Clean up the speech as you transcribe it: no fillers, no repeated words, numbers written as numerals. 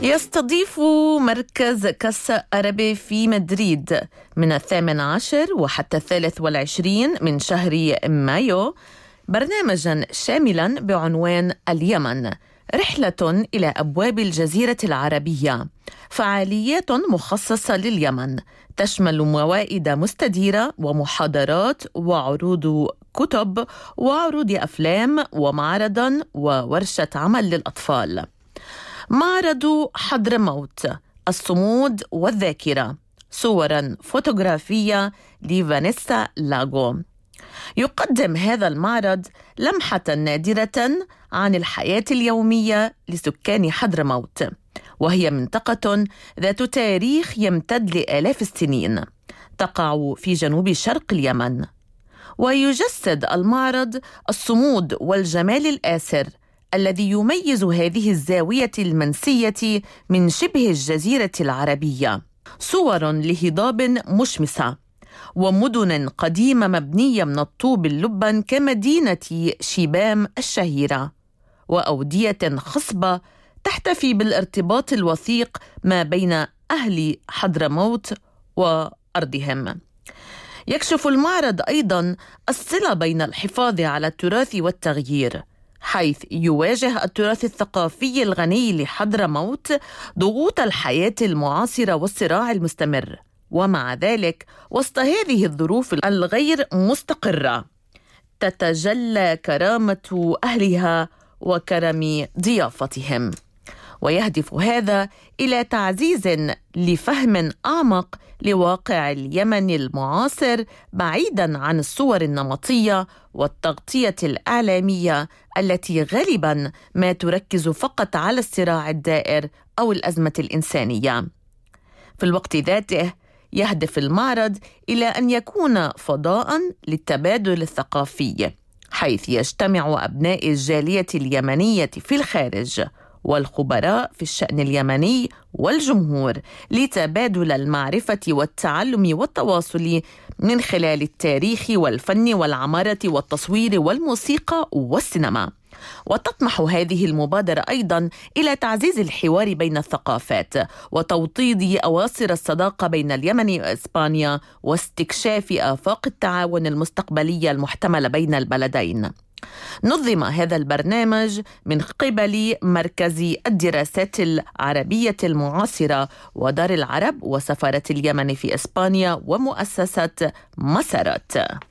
يستضيف مركز كاسا أرابي في مدريد من 18 وحتى 23 من شهر مايو برنامجاً شاملاً بعنوان اليمن، رحلة إلى أبواب الجزيرة العربية. فعاليات مخصصة لليمن تشمل موائد مستديرة ومحاضرات وعروض كتب وعروض أفلام ومعرضاً وورشة عمل للأطفال. معرض حضرموت، الصمود والذاكرة، صوراً فوتوغرافية لفانيسا لاغو. يقدم هذا المعرض لمحة نادرة عن الحياة اليومية لسكان حضرموت، وهي منطقة ذات تاريخ يمتد لآلاف السنين، تقع في جنوب شرق اليمن. ويجسد المعرض الصمود والجمال الآسر الذي يميز هذه الزاوية المنسية من شبه الجزيرة العربية، صور لهضاب مشمسة ومدن قديمة مبنية من الطوب اللبن كمدينة شيبام الشهيرة، وأودية خصبة تحتفي بالارتباط الوثيق ما بين أهل حضرموت وأرضهم. يكشف المعرض أيضاً الصلة بين الحفاظ على التراث والتغيير، حيث يواجه التراث الثقافي الغني لحضرموت ضغوط الحياة المعاصرة والصراع المستمر، ومع ذلك وسط هذه الظروف الغير مستقرة تتجلى كرامة أهلها وكرم ضيافتهم. ويهدف هذا إلى تعزيز لفهم أعمق لواقع اليمن المعاصر، بعيداً عن الصور النمطية والتغطية الإعلامية التي غالباً ما تركز فقط على الصراع الدائر أو الأزمة الإنسانية. في الوقت ذاته يهدف المعرض إلى أن يكون فضاءً للتبادل الثقافي، حيث يجتمع أبناء الجالية اليمنية في الخارج والخبراء في الشأن اليمني والجمهور لتبادل المعرفة والتعلم والتواصل من خلال التاريخ والفن والعمارة والتصوير والموسيقى والسينما. وتطمح هذه المبادرة أيضاً إلى تعزيز الحوار بين الثقافات وتوطيد أواصر الصداقة بين اليمن وإسبانيا واستكشاف آفاق التعاون المستقبلية المحتملة بين البلدين. نظم هذا البرنامج من قبل مركز الدراسات العربية المعاصرة ودار العرب وسفارة اليمن في إسبانيا ومؤسسة مسارات.